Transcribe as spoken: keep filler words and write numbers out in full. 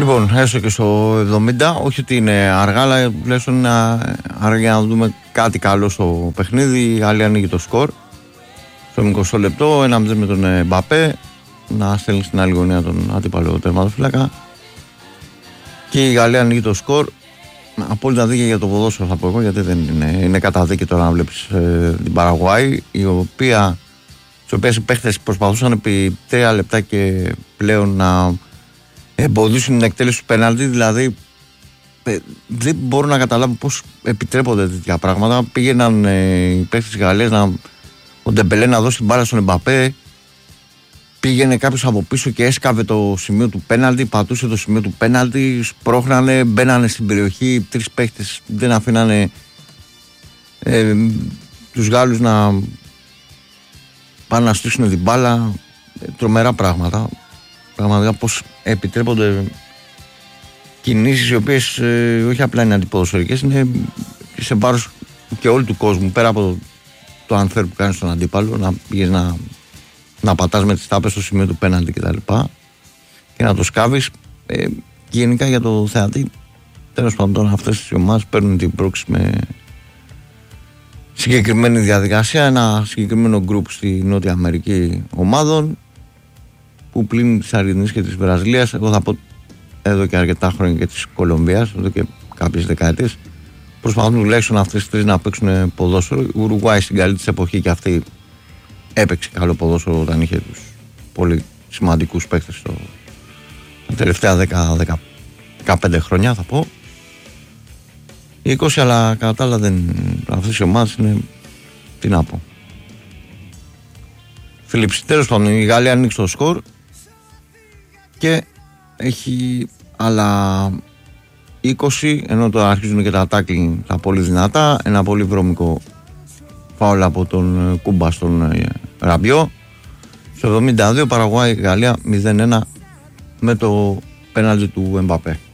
Λοιπόν, έστω και στο εβδομήντα, όχι ότι είναι αργά, αλλά τουλάχιστον είναι αργά για να δούμε κάτι καλό στο παιχνίδι. Η Γαλλία ανοίγει το σκορ στο εικοστό λεπτό, ένα μηδέν με τον Μπαπέ να στέλνει στην άλλη γωνία τον αντίπαλο τερματοφύλακα. Και η Γαλλία ανοίγει το σκορ. Απόλυτα δίκαια για το ποδόσφαιρο θα πω εγώ, γιατί δεν είναι, είναι καταδίκη τώρα να βλέπεις ε, την Παραγουάη, η οποία, στις οποίες οι παίχτες προσπαθούσαν επί τρία λεπτά και πλέον να εμποδίσουν την εκτέλεση του πέναλτι. Δηλαδή ε, δεν μπορώ να καταλάβω πώς επιτρέπονται τέτοια πράγματα. Πήγαιναν ε, οι παίχτες της Γαλλίας να, ο Ντεμπελέ να δώσει την μπάλα στον Εμπαπέ. Πήγαινε κάποιος από πίσω και έσκαβε το σημείο του πέναλτι, πατούσε το σημείο του πέναλτι, σπρώχνανε, μπαίνανε στην περιοχή, τρεις παίχτες δεν αφήνανε ε, τους Γάλλους να πάνε να στήσουν την μπάλα. Ε, τρομερά πράγματα. Πραγματικά πώς επιτρέπονται κινήσεις οι οποίες ε, όχι απλά είναι αντιποδοσφαιρικές, είναι σε βάρος και όλου του κόσμου, πέρα από το, το unfair που κάνει στον αντίπαλο, να πήγες να να πατάς με τις τάπες στο σημείο του πέναλτι κτλ. Και, και να το σκάβεις. Ε, γενικά για το θεατή, τέλος πάντων, αυτές τις ομάδες παίρνουν την πρόξη με συγκεκριμένη διαδικασία. Ένα συγκεκριμένο γκρουπ στη Νότια Αμερική ομάδων, που πλην της Αργεντινής και της Βραζιλίας, εγώ θα πω εδώ και αρκετά χρόνια και της Κολομβίας, εδώ και κάποιες δεκαετίες, προσπαθούν τουλάχιστον αυτές τις τρεις να παίξουν ποδόσφαιρο. Η Ουρουγουάη στην καλή της εποχή και αυτή έπαιξε καλό ποδόσφαιρο όταν είχε τους πολύ σημαντικούς παίκτες το... τα τελευταία δέκα με δεκαπέντε χρόνια, θα πω είκοσι, αλλά κατά τα άλλα δεν... αυτές οι ομάδες είναι, τι να πω. Φίλιπς, τέλος πάντων, η Γαλλία ανοίξει το σκορ και έχει άλλα είκοσι, ενώ τώρα αρχίζουν και τα tackling τα πολύ δυνατά. Ένα πολύ βρώμικο φάουλ από τον Κούμπα στον Ραμπιό. Στο εβδομήντα δύο Παραγουάη Γαλλία μηδέν ένα με το πέναλτι του Εμπαπέ.